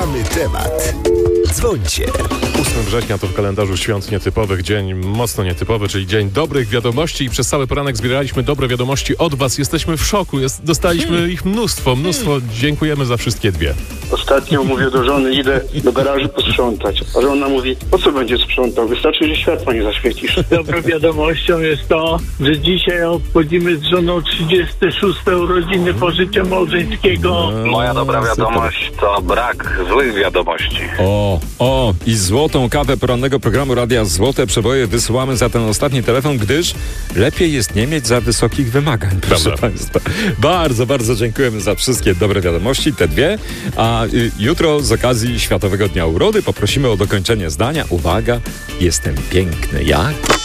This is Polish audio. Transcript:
Mamy temat. Dzwońcie. 8 września to w kalendarzu świąt nietypowych dzień mocno nietypowy, czyli dzień dobrych wiadomości i przez cały poranek zbieraliśmy dobre wiadomości od was. Jesteśmy w szoku, dostaliśmy ich mnóstwo. Dziękujemy za wszystkie dwie. Ostatnio mówię do żony, idę do garażu posprzątać, a żona mówi, po co będzie sprzątał? Wystarczy, że światła nie zaświecisz. Dobrą wiadomością jest to, że dzisiaj obchodzimy z żoną 36. urodziny pożycia małżeńskiego. Moja dobra wiadomość to brak złych wiadomości. I złotą kawę porannego programu Radia Złote Przeboje wysyłamy za ten ostatni telefon, gdyż lepiej jest nie mieć za wysokich wymagań, proszę państwa. Bardzo, bardzo dziękujemy za wszystkie dobre wiadomości, te dwie. A jutro z okazji Światowego Dnia Urody poprosimy o dokończenie zdania. Uwaga, jestem piękny jak...